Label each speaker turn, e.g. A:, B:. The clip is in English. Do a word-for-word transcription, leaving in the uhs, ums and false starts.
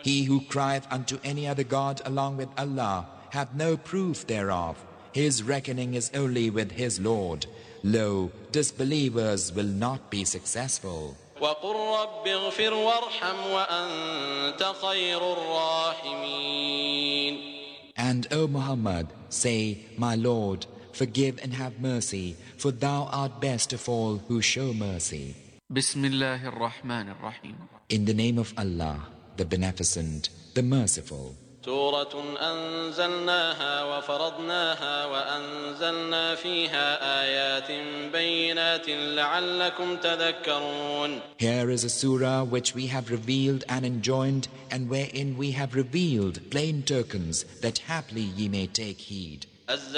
A: He who crieth unto any other god along with Allah hath no proof thereof. His reckoning is only with his Lord. Lo, disbelievers will not be successful.
B: وَقُلْ رَبِّ اغْفِرْ وَارْحَمْ وَأَنْتَ خَيْرُ الرَّاحِمِينَ.
A: And O Muhammad, say, My Lord, forgive and have mercy, for thou art best of all who show mercy.
C: Bismillahir Rahmanir Rahim.
A: In the name of Allah, the Beneficent, the Merciful.
B: سورة أنزلناها وفرضناها وأنزلنا فيها آيات بينات لعلكم تذكرون.
A: Here is a surah which we have revealed and enjoined, and wherein we have revealed plain tokens that haply ye may take heed.